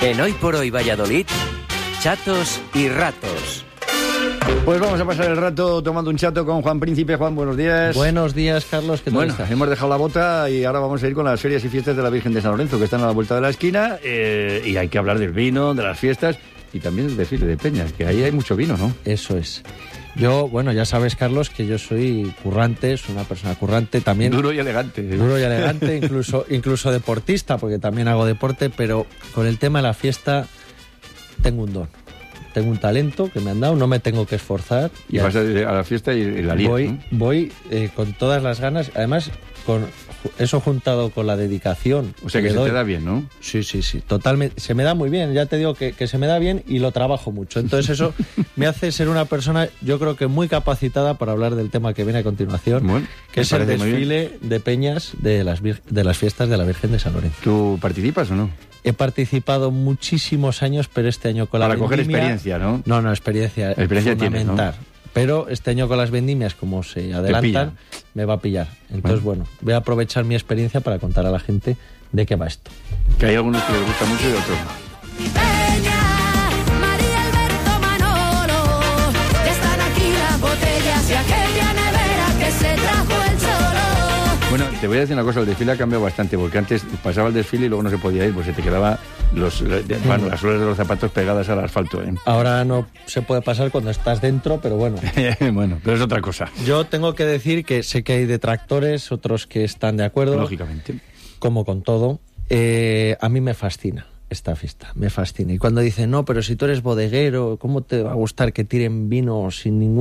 En Hoy por Hoy Valladolid, chatos y ratos. Pues vamos a pasar el rato tomando un chato con Juan Príncipe. Juan, buenos días. Buenos días, Carlos. ¿Qué tal estás? Hemos dejado la bota y ahora vamos a ir con las ferias y fiestas de la Virgen de San Lorenzo, que están a la vuelta de la esquina, y hay que hablar del vino, de las fiestas y también del desfile de peñas, que ahí hay mucho vino, ¿no? Eso es. Yo, ya sabes, Carlos, que yo soy currante, soy una persona currante también. Duro y elegante. Duro y elegante, incluso deportista, porque también hago deporte, pero con el tema de la fiesta tengo un don. Tengo un talento que me han dado, no me tengo que esforzar. Y vas a la fiesta y la lías, ¿no? Voy con todas las ganas, además con eso juntado con la dedicación. O sea que se te da bien, ¿no? Sí, totalmente. Se me da muy bien, ya te digo que se me da bien y lo trabajo mucho. Entonces eso me hace ser una persona, yo creo que muy capacitada para hablar del tema que viene a continuación, bueno, que es el desfile de peñas de las fiestas de la Virgen de San Lorenzo. ¿Tú participas o no? He participado muchísimos años, pero este año con la vendimia... Para coger experiencia, ¿no? No, experiencia fundamental. Tienes, ¿no? Pero este año con las vendimias, como se adelantan, me va a pillar. Entonces, bueno, voy a aprovechar mi experiencia para contar a la gente de qué va esto. Que hay algunos que les gusta mucho y otros no. Bueno, te voy a decir una cosa, el desfile ha cambiado bastante, porque antes pasaba el desfile y luego no se podía ir, pues se te quedaba las suelas de los zapatos pegadas al asfalto, ¿eh? Ahora no se puede pasar cuando estás dentro, pero bueno. Bueno, pero es otra cosa. Yo tengo que decir que sé que hay detractores, otros que están de acuerdo. Lógicamente. Como con todo. A mí me fascina esta fiesta, me fascina. Y cuando dicen, no, pero si tú eres bodeguero, ¿cómo te va a gustar que tiren vino sin ningún